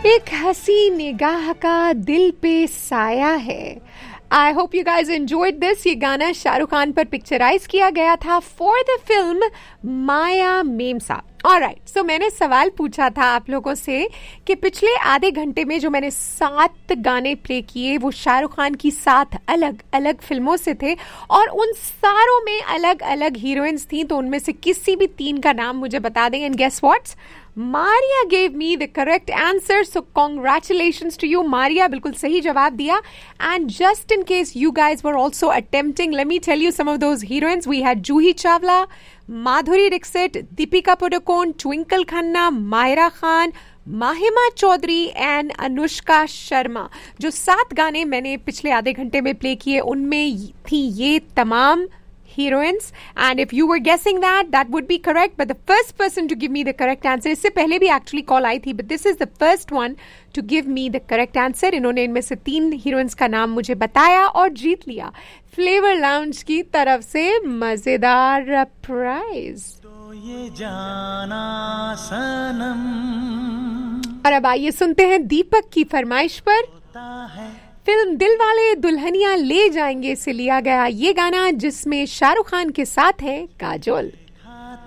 एक हसी निगाह का दिल पे साया है। I hope you guys enjoyed this. ये गाना शाहरुख खान पर पिक्चराइज किया गया था for the film Maya मेमसा। Alright, सो मैंने सवाल पूछा था आप लोगों से कि पिछले आधे घंटे में जो मैंने 7 गाने प्ले किए वो शाहरुख खान की 7 अलग अलग फिल्मों से थे और उन सारों में अलग अलग हीरोइंस थी, तो उनमें से किसी भी 3 का नाम मुझे बता दें। And guess what's, Maria gave me the correct answer, so congratulations to you, Maria. बिल्कुल सही जवाब दिया. And just in case you guys were also attempting, let me tell you some of those heroines. We had Juhi Chawla, Madhuri Dixit, Deepika Padukone, Twinkle Khanna, Mahira Khan, Mahima Chaudhary and Anushka Sharma. जो 7 गाने मैंने पिछले आधे घंटे में प्ले किए उनमें थी ये तमाम heroines, and if you were guessing that would be correct, but the first person to give me the correct answer, इससे पहले भी actually call आई थी, but this is the first one to give me the correct answer. इन्होंने इनमें से 3 heroines का नाम मुझे बताया और जीत लिया फ्लेवर लाउंज की तरफ से मजेदार प्राइज। तो ये जाना सनम। और अब आइए सुनते हैं दीपक की फरमाइश पर फिल्म दिलवाले दुल्हनिया ले जाएंगे से लिया गया ये गाना जिसमें शाहरुख खान के साथ है काजोल।